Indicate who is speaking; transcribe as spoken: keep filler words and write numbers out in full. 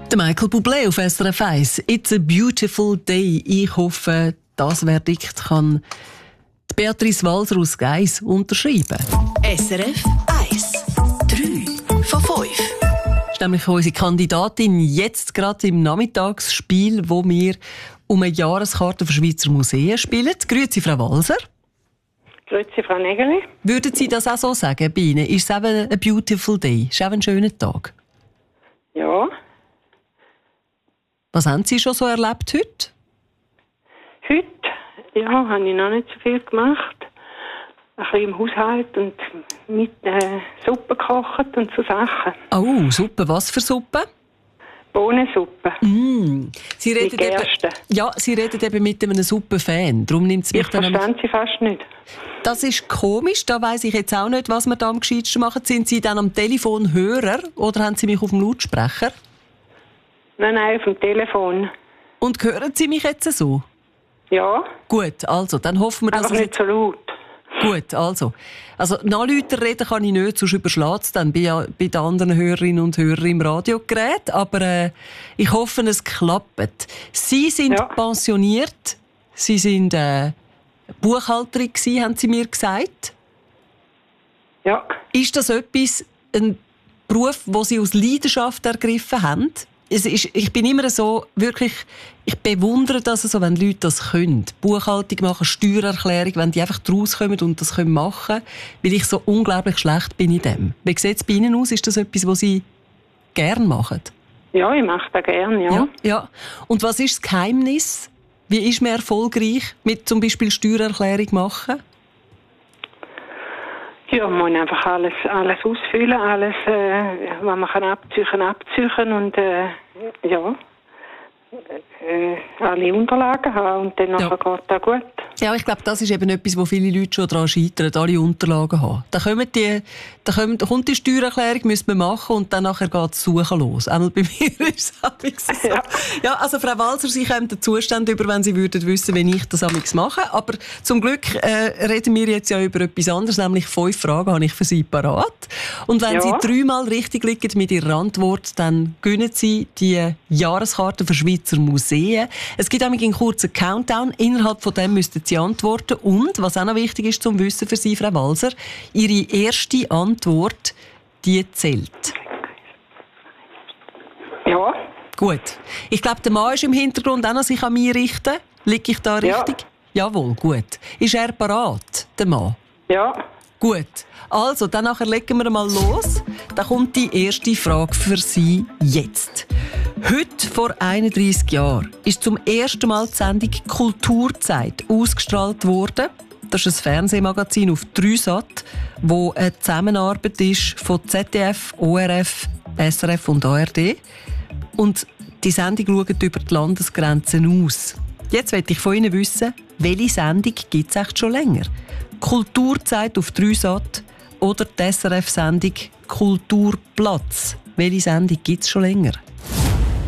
Speaker 1: Der Michael Bublé auf S R F eins. It's a beautiful day. Ich hoffe, das Verdikt kann Beatrice Walser aus Geis unterschreiben.
Speaker 2: S R F eins. drei von fünf.
Speaker 1: Das ist nämlich unsere Kandidatin jetzt gerade im Nachmittagsspiel, wo wir um eine Jahreskarte für Schweizer Museen spielen. Grüezi, Frau Walser.
Speaker 3: Grüezi, Frau Nägeli.
Speaker 1: Würden Sie das auch so sagen bei Ihnen? Ist es eben ein beautiful day? Ist es auch ein schöner Tag?
Speaker 3: Ja.
Speaker 1: Was haben Sie schon so erlebt heute?
Speaker 3: Heute, ja, habe ich noch nicht so viel gemacht. Ein bisschen im Haushalt und mit äh, Suppe gekocht und so Sachen.
Speaker 1: Oh, Suppe. Was für Suppe?
Speaker 3: Bohnensuppe.
Speaker 1: Mm. Sie reden
Speaker 3: Mit Gerste.
Speaker 1: eben, ja, Sie reden eben mit einem Suppenfan. Darum nimmt es mich
Speaker 3: Ich
Speaker 1: dann
Speaker 3: verstand sie fast nicht.
Speaker 1: Das ist komisch, da weiss ich jetzt auch nicht, was wir da am gescheitsten machen. Sind Sie dann am Telefon Hörer oder haben Sie mich auf dem Lautsprecher?
Speaker 3: Nein, nein, auf dem Telefon.
Speaker 1: Und hören Sie mich jetzt so?
Speaker 3: Ja.
Speaker 1: Gut, also, dann hoffen wir, dass
Speaker 3: Aber
Speaker 1: es
Speaker 3: nicht so laut.
Speaker 1: Gut, also. Also, nachlüter reden kann ich nicht, sonst überschlägt es dann bei, bei den anderen Hörerinnen und Hörern im Radiogerät. Aber äh, ich hoffe, es klappt. Sie sind
Speaker 3: Ja.
Speaker 1: pensioniert. Sie sind äh, Buchhalterin gewesen, haben Sie mir gesagt.
Speaker 3: Ja.
Speaker 1: Ist das etwas, ein Beruf, den Sie aus Leidenschaft ergriffen haben? Es ist, ich bin immer so, wirklich, ich bewundere das so, wenn Leute das können. Buchhaltung machen, Steuererklärung, wenn die einfach rauskommen und das können machen, weil ich so unglaublich schlecht bin in dem. Wie sieht es bei Ihnen aus? Ist das etwas, was Sie gerne machen?
Speaker 3: Ja, ich mache das gerne, ja.
Speaker 1: Ja, ja. Und was ist das Geheimnis? Wie ist man erfolgreich mit zum Beispiel Steuererklärung machen?
Speaker 3: Ja, man muss einfach alles, alles ausfüllen, alles, äh, was man kann abziehen, abziehen und äh, ja, äh, alle Unterlagen haben und dann
Speaker 1: Ja.
Speaker 3: nachher geht das gut.
Speaker 1: Ja, ich glaube, das ist eben etwas, wo viele Leute schon daran scheitern, alle Unterlagen haben. Dann, kommen die, dann, kommen, dann kommt die Steuererklärung, müssen wir machen und dann nachher geht das Suchen los. Einmal bei mir ist es amigs so.
Speaker 3: Ja.
Speaker 1: Ja, also Frau Walser, Sie kommen den Zustand über, wenn Sie würden wissen, wie ich das amigs mache. Aber zum Glück äh, reden wir jetzt ja über etwas anderes, nämlich fünf Fragen habe ich für Sie parat. Und wenn
Speaker 3: Ja.
Speaker 1: Sie dreimal richtig liegen mit Ihrer Antwort, dann gewinnen Sie die Jahreskarte für Schweizer Museen. Es gibt nämlich einen kurzen Countdown. Innerhalb von dem müssten Sie antworten. Und, was auch noch wichtig ist zum Wissen für Sie, Frau Walser, Ihre erste Antwort, die zählt.
Speaker 3: Ja,
Speaker 1: Gut. Ich glaube, der Mann ist im Hintergrund auch noch sich an mich richten. Liege ich da
Speaker 3: Ja.
Speaker 1: richtig? Jawohl, gut. Ist er parat, der Mann?
Speaker 3: ja,
Speaker 1: Gut. Also, dann nachher legen wir mal los. Da kommt die erste Frage für Sie jetzt. Heute vor einunddreissig Jahren ist zum ersten Mal die Sendung Kulturzeit ausgestrahlt worden. Das ist ein Fernsehmagazin auf drei Sat, wo eine Zusammenarbeit ist von Z D F, O R F, S R F und A R D. Und die Sendung schaut über die Landesgrenzen aus. Jetzt möchte ich von Ihnen wissen, welche Sendung gibt es echt schon länger? Kulturzeit auf drei Sat oder die S R F-Sendung Kulturplatz? Welche Sendung gibt es schon länger?